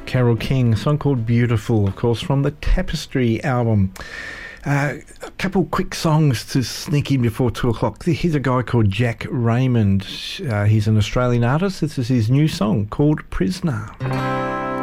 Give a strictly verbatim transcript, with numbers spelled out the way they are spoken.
Carole King, a song called Beautiful, of course, from the Tapestry album. Uh, a couple quick songs to sneak in before two o'clock. Here's a guy called Jack Raymond. Uh, he's an Australian artist. This is his new song called Prisoner.